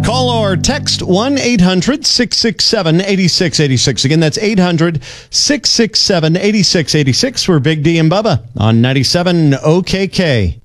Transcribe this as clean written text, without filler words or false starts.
Call or text 1-800-667-8686. Again, that's 800-667-8686 for Big D and Bubba on 97 OKK.